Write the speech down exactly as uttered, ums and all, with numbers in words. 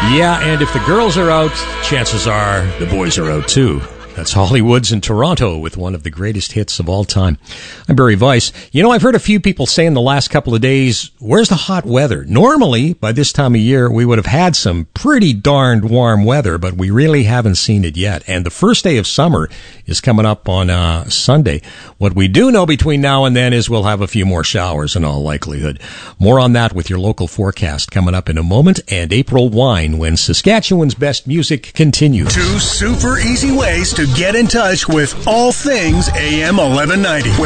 Yeah, and if the girls are out, chances are the boys are out too. That's Hollywood's in Toronto with one of the greatest hits of all time. I'm Barry Weiss. You know, I've heard a few people say in the last couple of days, where's the hot weather? Normally, by this time of year, we would have had some pretty darned warm weather, but we really haven't seen it yet. And the first day of summer is coming up on uh, Sunday. What we do know between now and then is we'll have a few more showers in all likelihood. More on that with your local forecast coming up in a moment, and April Wine when Saskatchewan's best music continues. Two super easy ways to get in touch with all things A M eleven ninety.